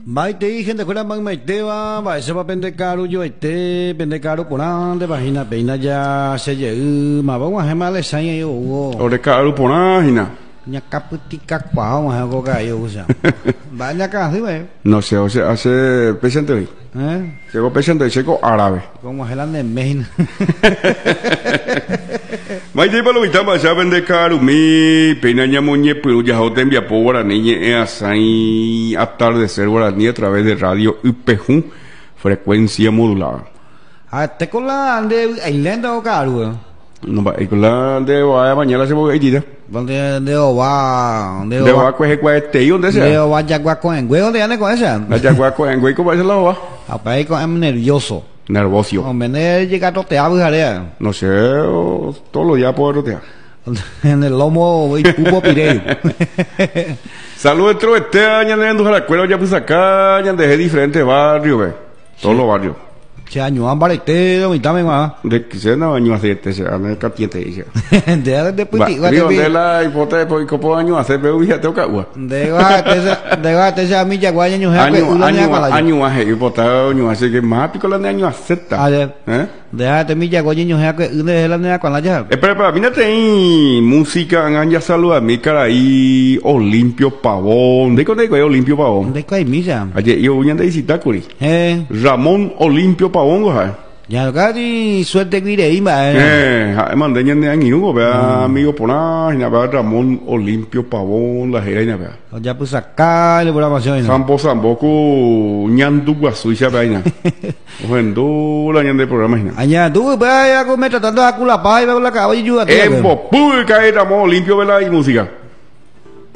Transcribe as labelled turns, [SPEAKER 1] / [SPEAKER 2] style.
[SPEAKER 1] Vai te gente kuala bang mai te va vai se va pende caro yo te pende caro pona de vagina peina ya se ye ma ba wa he ma le sai yo
[SPEAKER 2] O de caro pona hina.
[SPEAKER 1] nya kaputika kwa ma ha ko ka yo sa. Ba nya ka sí ve.
[SPEAKER 2] No sé, o sea, hace presente hoy. Llegó presente checo árabe.
[SPEAKER 1] Como helan de mein.
[SPEAKER 2] Mai te palo vitama ya vende caro mi peina nya moñe pero ya hotem via pobra niñe asai atardecer guaraní a través de radio UPJ frecuencia modulada.
[SPEAKER 1] Ah, te con la de Island o caro.
[SPEAKER 2] No va con la de va mañana se voy a ir.
[SPEAKER 1] Donde de va
[SPEAKER 2] de va coge cuete y donde sea.
[SPEAKER 1] De va ya con en güey donde anda con esa.
[SPEAKER 2] La ya con en güey cómo es la va.
[SPEAKER 1] Apa con em nervioso.
[SPEAKER 2] Nervioso.
[SPEAKER 1] Hombre, ne llega a totear buscar.
[SPEAKER 2] No sé, todos los días puedo rotear.
[SPEAKER 1] En el lomo y cubo pireo.
[SPEAKER 2] Saludos dentro de este año de la escuela ya pues acá ya de diferentes barrios, ve. Todos los barrios.
[SPEAKER 1] Se año ambarete, mi también más.
[SPEAKER 2] De que se no año hace se ane catiente dice.
[SPEAKER 1] De puti,
[SPEAKER 2] río de la hipótesis por copo año hace pero fíjate o cagua.
[SPEAKER 1] De va te a mi yaguaya año
[SPEAKER 2] año hace hipótesis año hace que más pico la año acepta.
[SPEAKER 1] Déjate mi yaguaya que una de la nea con la ya.
[SPEAKER 2] Espera, mírate ahí música ya saluda mi cara ahí Olimpio Pavón. ¿De qué Olimpio Pavón?
[SPEAKER 1] ¿De qué hay misa?
[SPEAKER 2] Ayer yo voy a decir Takuri. Ramón Olimpio Pavón, ¿sabes?
[SPEAKER 1] Ya lo que suerte que iré ima.
[SPEAKER 2] Mandé ya de año, vea amigo pona, y nada Ramón Olimpio Pavón, la jera y nada.
[SPEAKER 1] Ya pues acá le programación.
[SPEAKER 2] Samboco ñandu guasuiza vaina. Oendo la ñande programa ina.
[SPEAKER 1] Aña tú vaya a comer tratando a cula pa y va la caballo ayuda.
[SPEAKER 2] Embo, puy caer Ramón Olimpio vela y música.